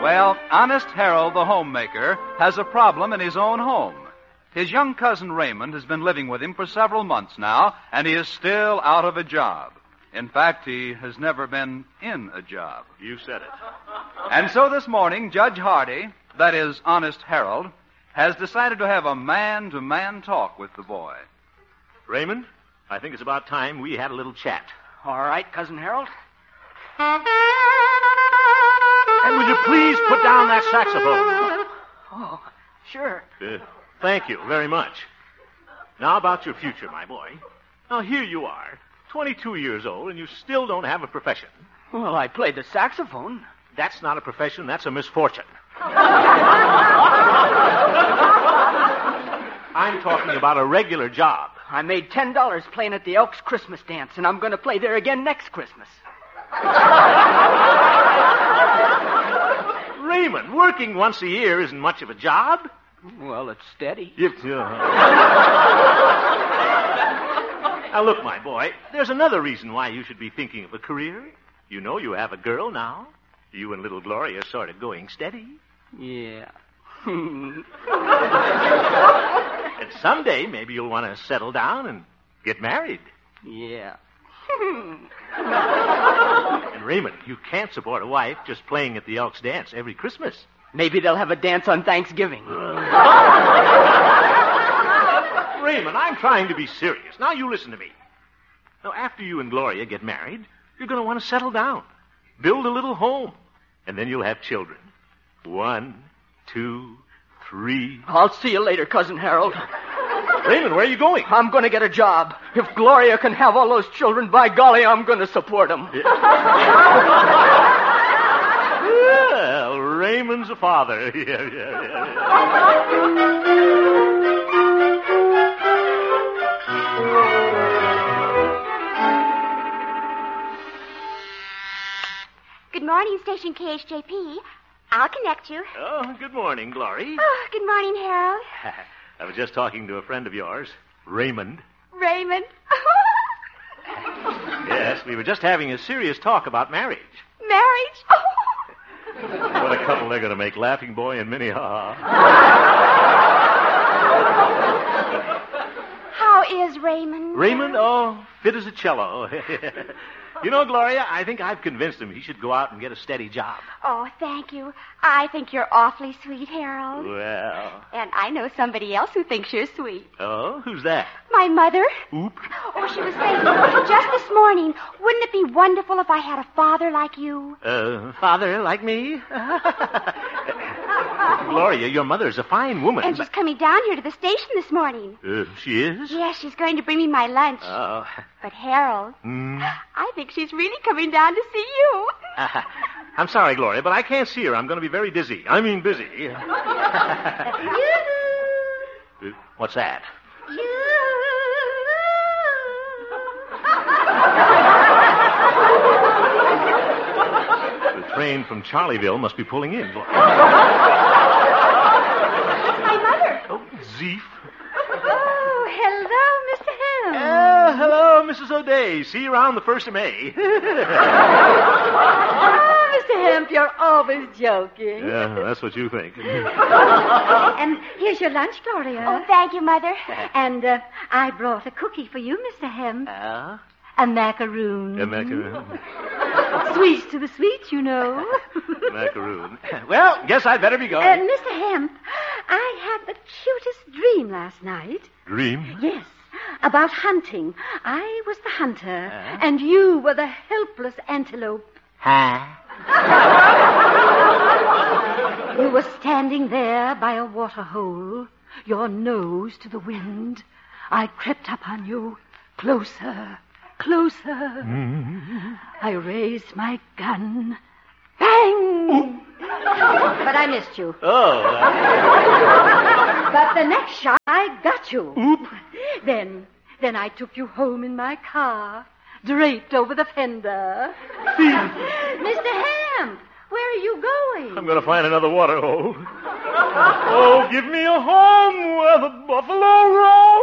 Well, Honest Harold, the homemaker, has a problem in his own home. His young cousin Raymond has been living with him for several months now, and he is still out of a job. In fact, he has never been in a job. You said it. And so this morning, Judge Hardy, that is Honest Harold, has decided to have a man-to-man talk with the boy. Raymond, I think it's about time we had a little chat. All right, Cousin Harold. And would you please put down that saxophone? Oh, sure. Thank you very much. Now about your future, my boy. Now here you are, 22 years old, and you still don't have a profession. Well, I played the saxophone. That's not a profession, that's a misfortune. I'm talking about a regular job. I made $10 playing at the Elks Christmas dance, and I'm going to play there again next Christmas. Raymond, working once a year isn't much of a job. Well, it's steady. Now, look, my boy, there's another reason why you should be thinking of a career. You know you have a girl now. You and little Gloria are sort of going steady. Yeah. And someday, maybe you'll want to settle down and get married. Yeah. And Raymond, you can't support a wife just playing at the Elks dance every Christmas. Maybe they'll have a dance on Thanksgiving. Raymond, I'm trying to be serious. Now, you listen to me. Now, after you and Gloria get married, you're going to want to settle down, build a little home, and then you'll have children. 1, 2, 3. I'll see you later, Cousin Harold. Raymond, where are you going? I'm going to get a job. If Gloria can have all those children, by golly, I'm going to support them. Well, Raymond's a father. Yeah. Good morning, Station KHJP. I'll connect you. Oh, good morning, Glory. Oh, good morning, Harold. I was just talking to a friend of yours, Raymond. Raymond. Yes, we were just having a serious talk about marriage. Marriage? What a couple they're going to make, Laughing Boy and Minnie Ha. How is Raymond? Raymond? Oh, fit as a cello. You know, Gloria, I think I've convinced him he should go out and get a steady job. Oh, thank you. I think you're awfully sweet, Harold. Well. And I know somebody else who thinks you're sweet. Oh, who's that? My mother. Oop. Oh, she was saying just this morning, wouldn't it be wonderful if I had a father like you? Father like me? Gloria, your mother's a fine woman. And she's coming down here to the station this morning. She is? Yes, she's going to bring me my lunch. Oh. But, Harold, I think she's really coming down to see you. I'm sorry, Gloria, but I can't see her. I'm going to be very dizzy. I mean busy. What's that? The train from Charlieville must be pulling in. My mother. Oh, Zeef. Oh, hello, Mr. Helm. Hello, Mrs. O'Day. See you around the 1st of May. Oh, Mr. Hemp, you're always joking. Yeah, that's what you think. And here's your lunch, Gloria. Oh, thank you, Mother. And I brought a cookie for you, Mr. Hemp. A macaroon. A macaroon. Sweets to the sweet, you know. Macaroon. Well, guess I'd better be going. Mr. Hemp, I had the cutest dream last night. Dream? Yes, about hunting. I was the hunter, and you were the helpless antelope. You were standing there by a water hole, your nose to the wind. I crept up on you, closer. I raised my gun. Bang! But I missed you. Oh. But the next shot, I got you. Oop. Then I took you home in my car, draped over the fender. Mr. Hemp, where are you going? I'm going to find another water hole. Oh, give me a home where the buffalo roam.